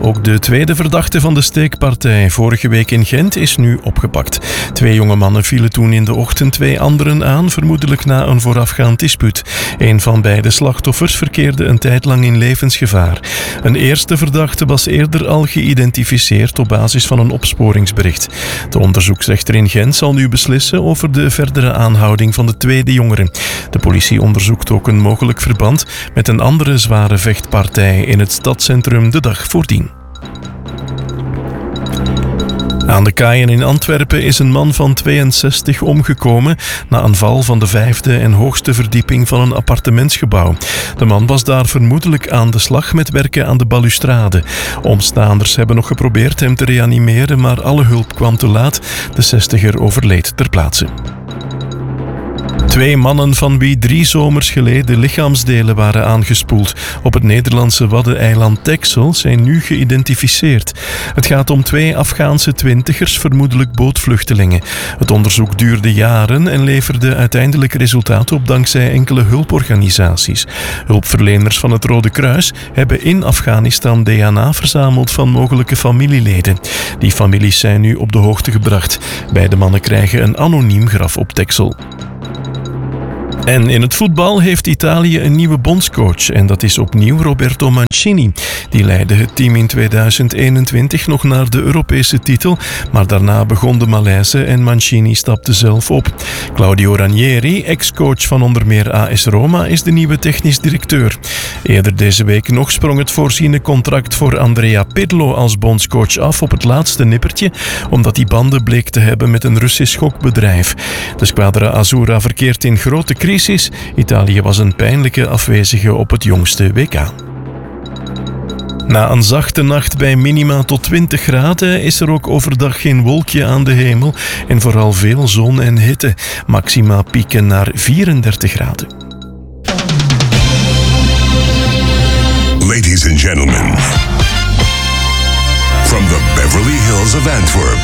Ook de tweede verdachte van de steekpartij vorige week in Gent is nu opgepakt. 2 jonge mannen vielen toen in de ochtend 2 anderen aan, vermoedelijk na een voorafgaand dispuut. Een van beide slachtoffers verkeerde een tijd lang in levensgevaar. Een eerste verdachte was eerder al geïdentificeerd op basis van een opsporingsbericht. De onderzoeksrechter in Gent zal nu beslissen over de verdere aanhouding van de tweede jongere. De politie onderzoekt ook een mogelijk verband met een andere zware vechtpartij in het stadscentrum de dag voordien. Aan de kaaien in Antwerpen is een man van 62 omgekomen na een val van de 5e en hoogste verdieping van een appartementsgebouw. De man was daar vermoedelijk aan de slag met werken aan de balustrade. Omstaanders hebben nog geprobeerd hem te reanimeren, maar alle hulp kwam te laat. De 60er overleed ter plaatse. 2 mannen van wie 3 zomers geleden lichaamsdelen waren aangespoeld op het Nederlandse waddeneiland Texel zijn nu geïdentificeerd. Het gaat om 2 Afghaanse 20ers, vermoedelijk bootvluchtelingen. Het onderzoek duurde jaren en leverde uiteindelijk resultaat op dankzij enkele hulporganisaties. Hulpverleners van het Rode Kruis hebben in Afghanistan DNA verzameld van mogelijke familieleden. Die families zijn nu op de hoogte gebracht. Beide mannen krijgen een anoniem graf op Texel. En in het voetbal heeft Italië een nieuwe bondscoach en dat is opnieuw Roberto Mancini. Die leidde het team in 2021 nog naar de Europese titel, maar daarna begon de malaise en Mancini stapte zelf op. Claudio Ranieri, ex-coach van onder meer AS Roma, is de nieuwe technisch directeur. Eerder deze week nog sprong het voorziene contract voor Andrea Pirlo als bondscoach af op het laatste nippertje, omdat hij banden bleek te hebben met een Russisch gokbedrijf. De Squadra Azzurra verkeert in grote crisis. Italië was een pijnlijke afwezige op het jongste WK. Na een zachte nacht bij minima tot 20 graden is er ook overdag geen wolkje aan de hemel en vooral veel zon en hitte. Maxima pieken naar 34 graden. Ladies and gentlemen, from the Beverly Hills of Antwerp,